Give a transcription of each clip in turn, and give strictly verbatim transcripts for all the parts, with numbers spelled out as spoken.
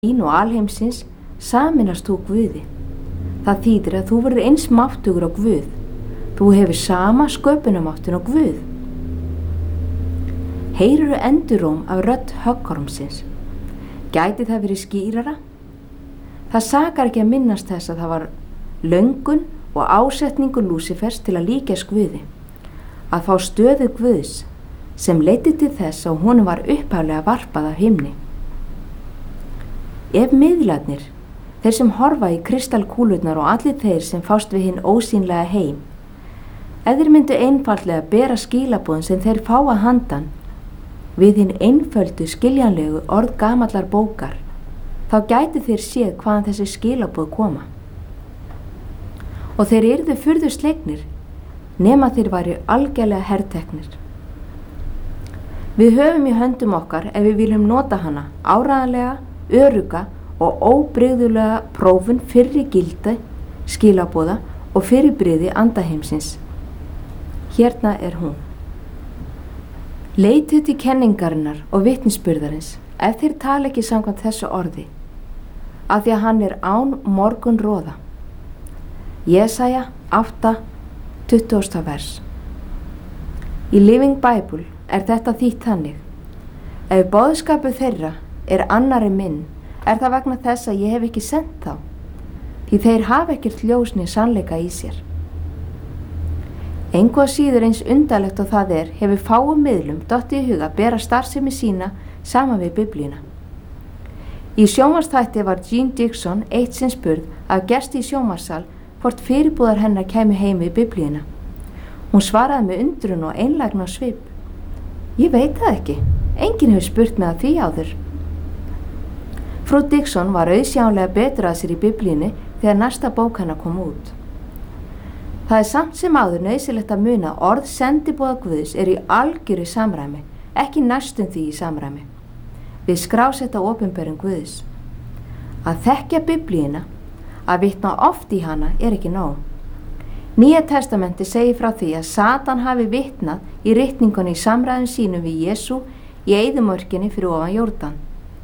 þín og alheimsins sameinast þú Guði. Það þýðir að þú verður eins máttugur á Guð. Þú hefur sama sköpunarmáttinn á Guð. Heyrirðu enduróm af rödd höggormsins? Gæti það verið skýrara? Það sakar ekki að minnast þess að það var löngun og ásetningur Lúsifers til að líkjast Guði, að fá stöðu Guðs sem leiddi til þess að honum var upphaflega varpað af himni. Ef miðlarnir, þeir sem horfa í kristalkúlurnar og allir þeir sem fást við hinn ósýnlega heim, ef þeir myndu einfaldlega bera skilaboðin sem þeir fá að handan við hinn einföldu skiljanlegu orð gamallar bókar, þá gæti þeir séð hvaðan þessi skilaboð koma. Og þeir yrðu furðu slegnir nema þeir væru algjörlega herteknir. Við höfum í höndum okkar ef við viljum nota hana áreiðanlega, örugga og óbrigðulega prófun fyrri gildi, skilaboða og fyrirbrigði andaheimsins. Hérna er hún. Leitið til kenningarinnar og vitnisburðarins ef þeir tala ekki samkvæmt þessu orði, af því að hann er án morgunroða. Jesaja átta, tuttugasta vers. Í Living Bible er þetta þýtt þannig: ef boðskapur þeirra er annari minn, er það vegna þess að ég hef ekki sent þá, því þeir hafa ekkert ljós né sannleika í sér. Engu að síður eins undarlegt og það er, hefur fáum miðlum dottið í huga að bera starfsemi sína saman við Biblíuna. Í sjónvarpsþætti var Jean Dixon eitt sinn spurð af gesti í sjónvarpssal hvort fyrirbúðar hennar kæmi heim við Biblíuna. Hún svaraði með undrun og einlægni á svip: Ég veit það ekki, enginn hefur spurt mig að því áður. Frú Dixon var auðsjáanlega betur að sér í Biblíunni þegar næsta bók hennar kom út. Það er samt sem áður nauðsynlegt að muna að orð sendiboða Guðs er í algjöru samræmi, ekki næstum því í samræmi við skrásetta opinberun Guðs. Að þekkja Biblíuna, að vitna oft í hana, er ekki nóg. Nýja testamenti segir frá því að Satan hafi vitnað í ritningunni í samræðum sínum við Jesú í eyðimörkinni fyrir ofan Jórdan.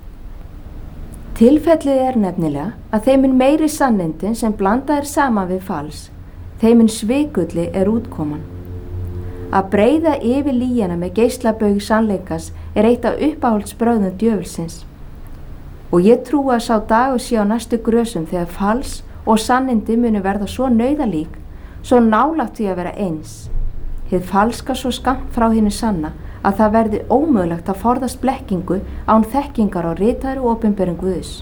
Tilfellið er nefnilega að þeim mun meiri sannindin sem blanda er saman við fals, þeim mun svikulli er útkoman. Að breiða yfir lýjana með geislabaug sannleikas er eitt af uppáhaldsbrögðum djöfulsins. Og ég trúi að sá dagur sé á næstu grösum þegar fals og sannindi munu verða svo nauðalík, svo nálægt því að vera eins. Hið falska svo skammt frá hinni sanna að það verði ómögulegt að forðast blekkingu án þekkingar á ritaðri opinberun Guðs.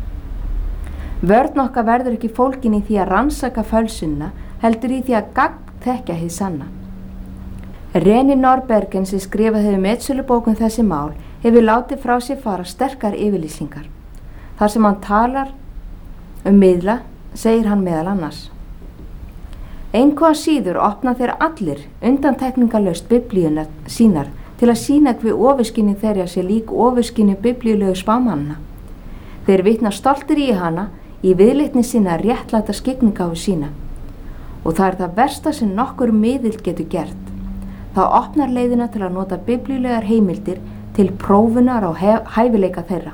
Vörn okkar verður ekki fólkin í því að rannsaka fölsunna, heldur í því að gagnþekkja hið sanna. Reni Norbergen sem skrifað hefur metsölubókum þessi mál hefur látið frá sér fara sterkar yfirlýsingar. Þar sem hann talar um miðla segir hann meðal annars: Engu að síður opna þeir allir undantekningarlaust Biblíuna sínar til að sýna hve ofurskynni þeirra sé lík ofurskynni biblíulegu spámannanna. Þeir vitna stoltir í hana í viðleitni sína að réttlæta skyggnigáfu sína. Og það er það versta sem nokkur miðill getur gert. Það opnar leiðina til að nota biblíulegar heimildir til prófunar á hæfileika þeirra.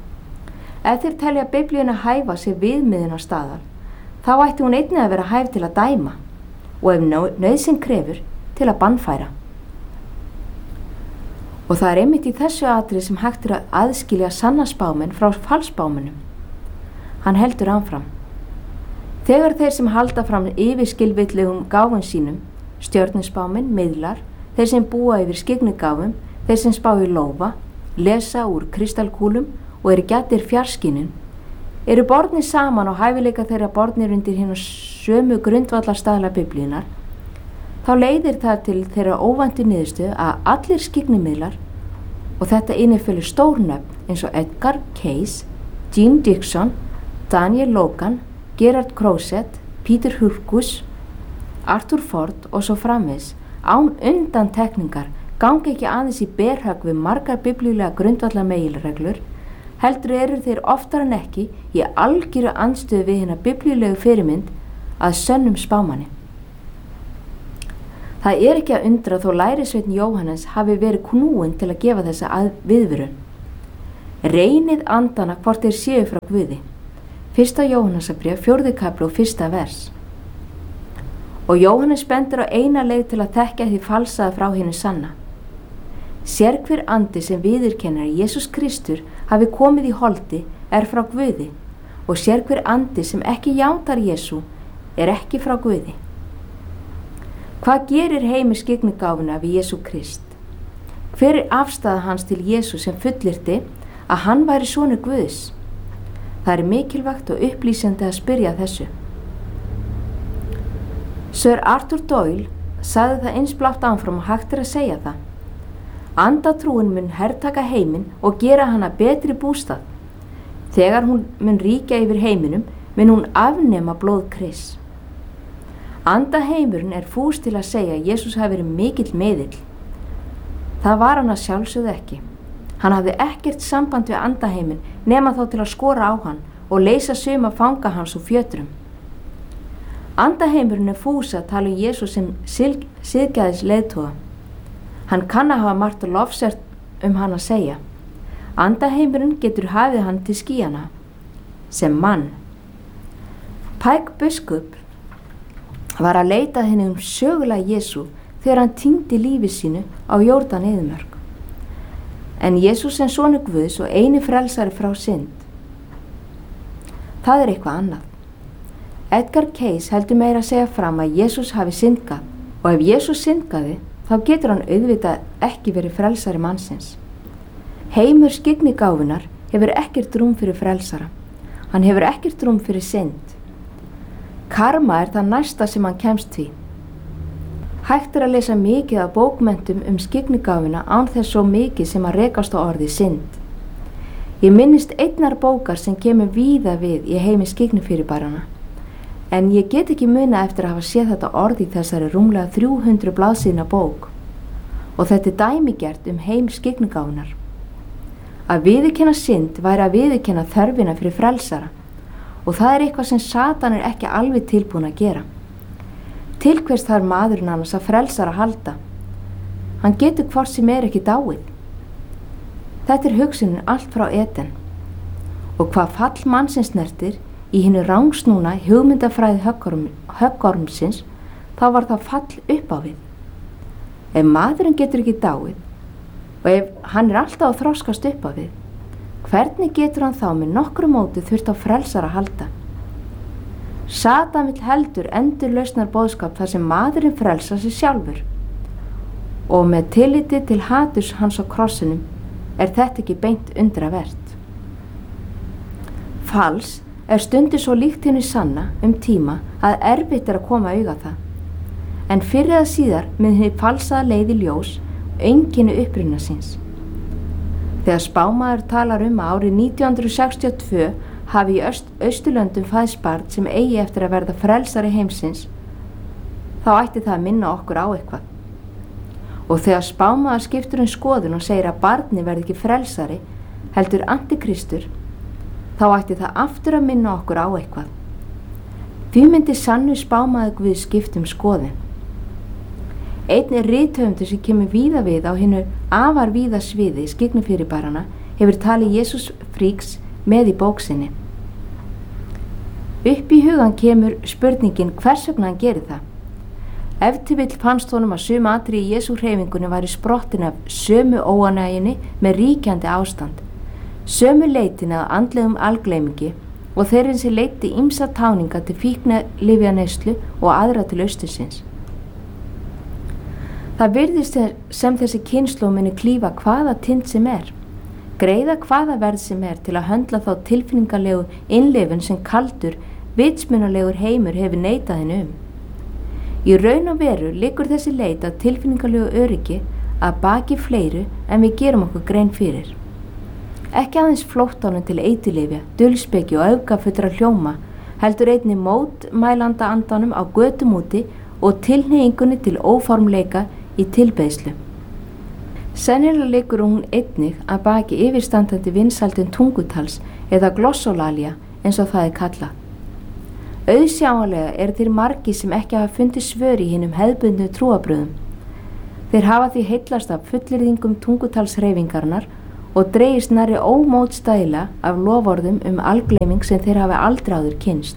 Ef þeir telja Biblíuna hæfa sér viðmiðin á staðar, þá ætti hún einnig að vera hæf til að dæma og ef nauðsyn krefur til að bannfæra. Og það er einmitt í þessu atriði sem hægt er að aðskilja sanna spámenn frá falsspámennum. Hann heldur áfram: Þegar þeir sem halda fram yfirskilvitlegum gáfum sínum, stjörnuspámenn, miðlar, þeir sem búa yfir skyggnigáfum, þeir sem spá í lófa, lesa úr kristalkúlum og eru gættir fjarskynjun, eru borðnir saman og hæfileika þeirra borðnir undir hina sömu grundvallarstaðla Biblíunar, þá leiðir það til þeirra óvæntu niðurstöðu að allir skygnimiðlar, og þetta innifelur stórnöfn eins og Edgar Cayce, Jean Dixon, Daniel Logan, Gerard Crozet, Peter Hurkus, Arthur Ford og svo framvegis, án undantekningar gangi ekki aðeins í berhögg við margar biblíulega grundvallar meginreglur, heldur eru þeir oftar en ekki í algjöru andstöðu við hina biblíulegu fyrirmynd að sönnum spámanni. Það er ekki að undra þó lærisveinn Jóhannes hafi verið knúinn til að gefa þessa viðvörun. Reynið andana hvort þeir séu frá Guði. Fyrsta Jóhannesarbréf, fjórði kafli og fyrsta vers. Og Jóhannes bendir á eina leið til að þekkja því falsaða frá hinu sanna. Sér hver andi sem viðurkennir að Jesús Kristur hafi komið í holdi er frá Guði og sér hver andi sem ekki játar Jesú er ekki frá Guði. Hvað gerir heimur skyggnigáfuna við Jesú Krist? Hver er afstaða hans til Jesú sem fullyrti að hann væri sonur Guðs? Það er mikilvægt og upplýsandi að spyrja þessu. Sir Arthur Doyle sagði það eins blátt áfram og hægt er að segja það. Andatrúin mun hertaka heiminn og gera hana betri bústað. Þegar hún mun ríkja yfir heiminum, mun hún afnema blóð Krists. Andaheimurinn er fús til að segja að Jesús hafi verið mikill meðill. Það var hann að sjálfsögðu ekki. Hann hafði ekkert samband við andaheiminn nema þá til að skora á hann og leysa suma fanga hans úr fjötrum. Andaheimurinn er fús að tala um Jesús sem siðgæðis leiðtoga. Hann kann að hafa margt og lofsert um hann að segja. Andaheimurinn getur hafið hann til skýjana sem mann. Pike biskup var að leita henni um sögulega Jesú þegar hann týndi lífi sínu á Jórdan eyðimörk. En Jesús sem sonur Guðs og eini frelsari frá synd. Það er eitthvað annað. Edgar Cayce heldur meira að segja fram að Jesús hafi syndgað og ef Jesús syndgaði þá getur hann auðvitað ekki verið frelsari mannsins. Heimur skyggnigáfunar hefur ekkert rúm fyrir frelsara. Hann hefur ekkert rúm fyrir synd. Karma er það næsta sem hann kemst því. Hægt er að lesa mikið af bókmenntum um skyggnigáfuna án þess svo mikið sem að rekast á orðið synd. Ég minnist einnar bókar sem kemur víða við í heimi skyggnifyrirbærana, en ég get ekki muna eftir að hafa séð þetta orð í þessari rúmlega þrjú hundruð blaðsíðna bók. Og þetta er dæmigert um heim skyggnigáfunar. Að viðurkenna synd væri að viðurkenna þörfina fyrir frelsara og það er eitthvað sem Satan er ekki alveg tilbúin að gera. Til hvers þarf maðurinn annars að frelsara halda? Hann getur hvort sem er ekki dáið. Þetta er hugsunin allt frá Eden. Og hvað fall mannsins snertir í hinu rangsnúna hugmyndafræði höggorm, höggormsins, þá var það fall upp á við. Ef maðurinn getur ekki dáið og ef hann er alltaf að þroskast upp á við, hvernig getur hann þá með nokkru móti þurft á frelsara að halda? Satan vill heldur endurlausnar boðskap þar sem maðurinn frelsar sig sjálfur og með tilliti til haturs hans á krossinum er þetta ekki beint undravert. Fals er stundir svo líkt henni sanna um tíma að erfitt er að koma auga það. En fyrir eða síðar með henni falsaða leið í ljós einkenni uppruna síns. Þegar spámaður talar um að árið nítján hundruð sextíu og tvö hafi í Öst, Austurlöndum fæðst barn sem eigi eftir að verða frelsari heimsins, þá ætti það að minna okkur á eitthvað. Og þegar spámaður skiptur um skoðun og segir að barni verði ekki frelsari, heldur antikristur, þá ætti það aftur að minna okkur á eitthvað. Því myndi sannu spámaður Guð skiptum skoðun. Einn er rithöfundur sem kemur víða við á hinu afar víða sviði skyggnifyrirbærana hefur talið Jesús fríks með í bóksinni. Upp í hugan kemur spurningin hvers vegna hann gerir það. Ef til vill fannst honum að sum atriði í Jesú hreyfingunni væri sprottin af sömu óánægjunni með ríkjandi ástand, sömu leitin að andlegum algleymingi og þeirrin sem leiti ýmsa táninga til fíknilyfjaneyslu og aðra til austursins. Það virðist sem þessi kynslóð muni klífa hvaða tind sem er, greiða hvaða verð sem er til að höndla þá tilfinningarlegu innlifun sem kaldur, vitsmunalegur heimur hefur neitað henni um. Í raun og veru liggur þessi leit að tilfinningarlegu öryggi að baki fleiru en við gerum okkur grein fyrir. Ekki aðeins flóttanum til eiturlyfja, dulspeki og öfgafullra hljóma, heldur einnig mótmælanda andanum á götum úti og tilhneigingunni til óformleika í tilbeiðslu. Sennilega liggur hún einnig að baki yfirstandandi vinsældum tungutals eða glossolalia eins og það er kallað. Auðsjáanlega eru þeir margir sem ekki hafa fundið svör í hinum hefðbundnu trúarbrögðum. Þeir hafa því heillast af fullyrðingum tungutalshreyfingarinnar og dreigist nærri ómótstæðilega af loforðum um algleyming sem þeir hafi aldrei áður kynnst.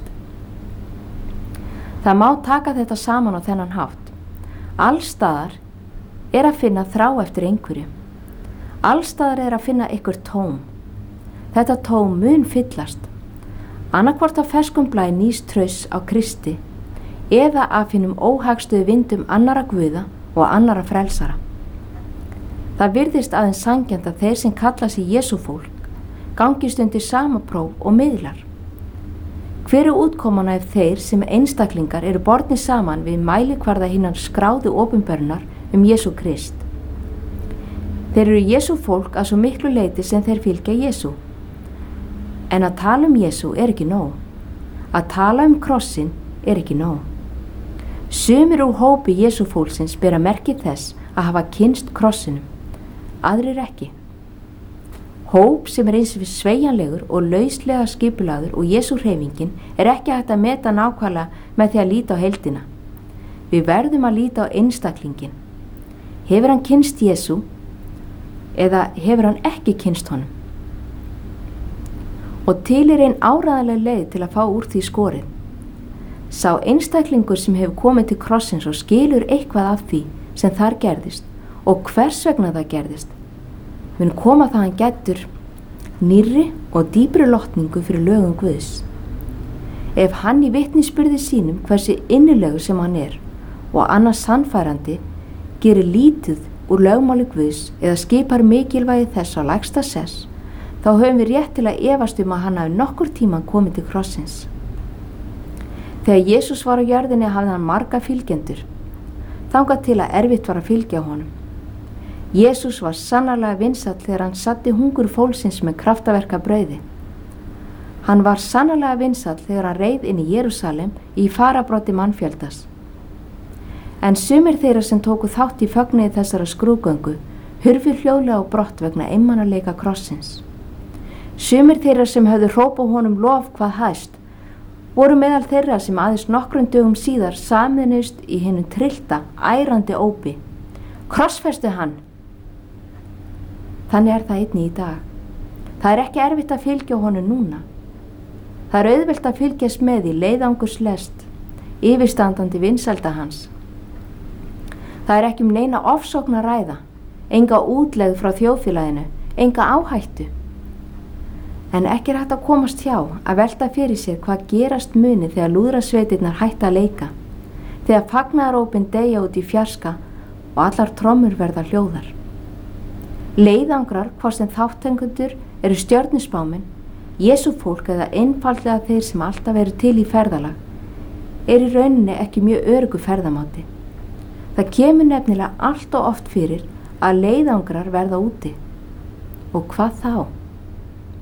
Það má taka þetta saman á þennan hátt. Allstaðar er að finna þrá eftir einhverju. Allstaðar er að finna einhver tóm. Þetta tóm mun fyllast, annarkvort af ferskum blæ nýs trausts á Kristi eða af hinum óhagstuðu vindum annara guða og annara frelsara. Það virðist aðeins sanngjarnt að þeir sem kalla sig Jesú fólk gangist undir sama próf og miðlar. Hver er útkomana ef þeir sem einstaklingar eru bornir saman við mælikvarða hinnar skráðu opinberunar um Jesú Krist? Þeir eru Jesú fólk að svo miklu leyti sem þeir fylgja Jesú. En að tala um Jesú er ekki nóg. Að tala um krossin er ekki nóg. Sumir úr hópi Jesú fólksins bera merki þess að hafa kynnst krossinum, aðrir ekki. Hóp sem er eins við sveigjanlegur og lauslega skipulagður og Jesú hreyfingin er ekki hægt að meta nákvæmlega með því að líta á heildina. Við verðum að líta á einstaklingin. Hefur hann kynnst Jesú eða hefur hann ekki kynnst honum? Og til er ein áræðanleg leið til að fá úr því skorið. Sá einstaklingur sem hefur komið til krossins og skilur eitthvað af því sem þar gerðist og hvers vegna það gerðist, mun koma það hann getur nýrri og dýpri lotningu fyrir lögum Guðs. Ef hann í vitnisburði sínum hversu innilegu sem hann er og annars sannfærandi gerir lítið úr lögmáli Guðs eða skipar mikilvægi þess á lægsta sess, þá höfum við rétt til að efast um að hann hafi nokkur tíman komið til krossins. Þegar Jesús var á jörðinni hafði hann marga fylgjendur, þangað til að erfitt var að fylgja honum. Jesús var sannarlega vinsæll þegar hann satti hungur fólksins með kraftaverka brauði. Hann var sannarlega vinsæll þegar hann reið inn í Jerúsalem í farabrotti mannfjöldas. En sumir þeirra sem tóku þátt í fögnuði þessara skrúðgöngu hurfu hljóðlega á brott vegna einmanaleika krossins. Sumir þeirra sem höfðu hrópað honum lof hvað hæst voru meðal þeirra sem aðeins nokkrum dögum síðar sameinuðust í hinum tryllta, ærandi ópi. Krossfestu hann! Þannig er það einnig í dag. Það er ekki erfitt að fylgja honum núna. Það er auðvelt að fylgjast með í leiðangurslest, yfirstandandi vinsælda hans. Það er ekki um neina ofsókn að ræða, enga útlegð frá þjóðfélaginu, enga áhættu. En ekki er hægt að komast hjá að velta fyrir sér hvað gerast muni þegar lúðrasveitirnar hætta að leika, þegar fagnaðarópin deyja út í fjarska og allar trommur verða hljóðar. Leiðangrar, hvort sem þáttengundur eru stjörnuspámin, Jesú fólk eða einfaldlega þeir sem alltaf eru til í ferðalag, er í rauninni ekki mjög öruggu ferðamáti. Það kemur nefnilega allt og oft fyrir að leiðangrar verða úti. Og hvað þá?